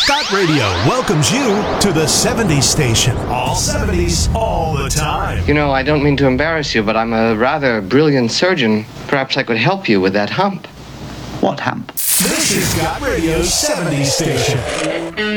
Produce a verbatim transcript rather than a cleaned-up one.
Scott Radio welcomes you to the seventies station. All seventies, all the time. You know, I don't mean to embarrass you, but I'm a rather brilliant surgeon. Perhaps I could help you with that hump. What hump? This is Scott Radio's seventies station.